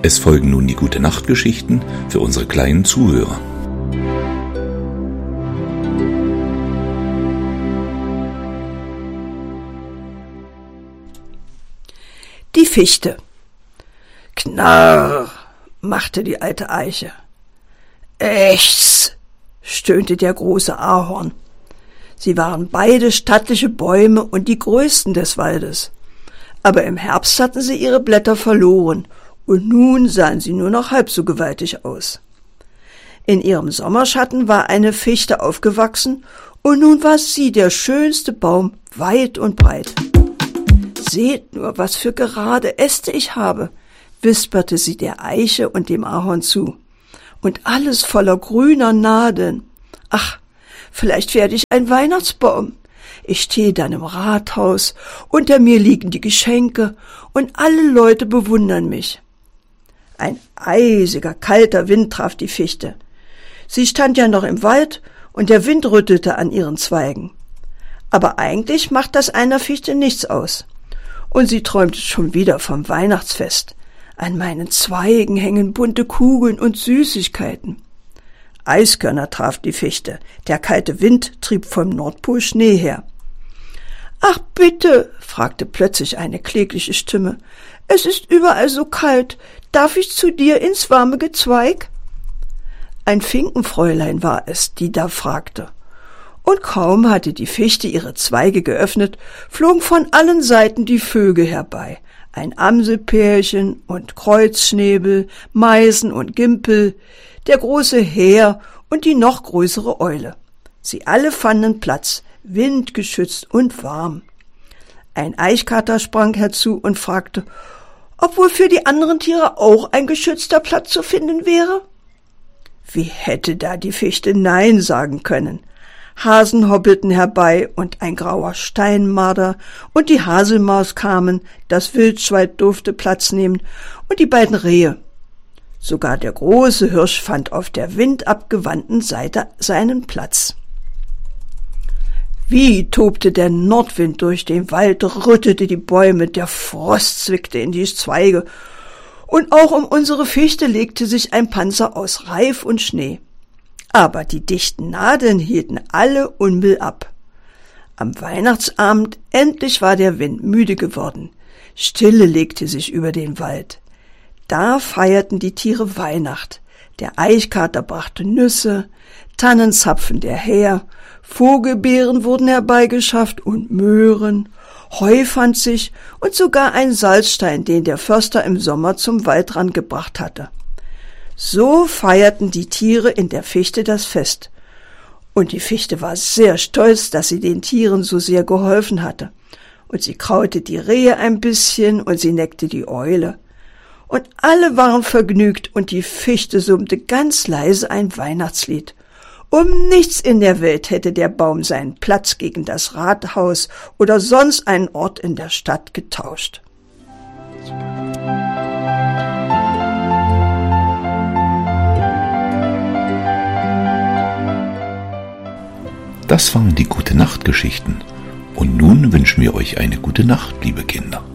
Es folgen nun die Gute-Nacht-Geschichten für unsere kleinen Zuhörer. Die Fichte. Knarr, machte die alte Eiche. Ächz, stöhnte der große Ahorn. Sie waren beide stattliche Bäume und die größten des Waldes. Aber im Herbst hatten sie ihre Blätter verloren, und nun sahen sie nur noch halb so gewaltig aus. In ihrem Sommerschatten war eine Fichte aufgewachsen, und nun war sie der schönste Baum weit und breit. »Seht nur, was für gerade Äste ich habe«, wisperte sie der Eiche und dem Ahorn zu. »Und alles voller grüner Nadeln. Ach, vielleicht werde ich ein Weihnachtsbaum. Ich stehe dann im Rathaus, unter mir liegen die Geschenke, und alle Leute bewundern mich.« Ein eisiger, kalter Wind traf die Fichte. Sie stand ja noch im Wald, und der Wind rüttelte an ihren Zweigen. Aber eigentlich macht das einer Fichte nichts aus. Und sie träumte schon wieder vom Weihnachtsfest. An meinen Zweigen hängen bunte Kugeln und Süßigkeiten. Eiskörner traf die Fichte. Der kalte Wind trieb vom Nordpol Schnee her. »Ach bitte«, fragte plötzlich eine klägliche Stimme, »es ist überall so kalt. Darf ich zu dir ins warme Gezweig?« Ein Finkenfräulein war es, die da fragte. Und kaum hatte die Fichte ihre Zweige geöffnet, flogen von allen Seiten die Vögel herbei. Ein Amselpärchen und Kreuzschnäbel, Meisen und Gimpel, der große Häher und die noch größere Eule. Sie alle fanden Platz, windgeschützt und warm. Ein Eichkater sprang herzu und fragte, ob wohl für die anderen Tiere auch ein geschützter Platz zu finden wäre? Wie hätte da die Fichte Nein sagen können? Hasen hoppelten herbei und ein grauer Steinmarder und die Haselmaus kamen, das Wildschwein durfte Platz nehmen und die beiden Rehe. Sogar der große Hirsch fand auf der windabgewandten Seite seinen Platz. Wie tobte der Nordwind durch den Wald, rüttelte die Bäume, der Frost zwickte in die Zweige, und auch um unsere Fichte legte sich ein Panzer aus Reif und Schnee. Aber die dichten Nadeln hielten alle Unbill ab. Am Weihnachtsabend endlich war der Wind müde geworden. Stille legte sich über den Wald. Da feierten die Tiere Weihnacht. Der Eichkater brachte Nüsse, Tannenzapfen der Häher, Vogelbeeren wurden herbeigeschafft und Möhren, Heu fand sich und sogar ein Salzstein, den der Förster im Sommer zum Waldrand gebracht hatte. So feierten die Tiere in der Fichte das Fest. Und die Fichte war sehr stolz, dass sie den Tieren so sehr geholfen hatte. Und sie kraute die Rehe ein bisschen und sie neckte die Eule. Und alle waren vergnügt und die Fichte summte ganz leise ein Weihnachtslied. Um nichts in der Welt hätte der Baum seinen Platz gegen das Rathaus oder sonst einen Ort in der Stadt getauscht. Das waren die Gute-Nacht-Geschichten. Und nun wünschen wir euch eine gute Nacht, liebe Kinder.